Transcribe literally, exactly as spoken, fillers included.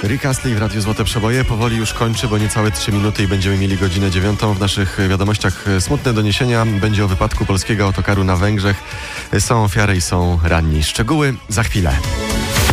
Rick Astley w Radiu Złote Przeboje powoli już kończy, bo niecałe trzy minuty i będziemy mieli godzinę dziewiątą. W naszych wiadomościach smutne doniesienia. Będzie o wypadku polskiego autokaru na Węgrzech. Są ofiary i są ranni. Szczegóły za chwilę.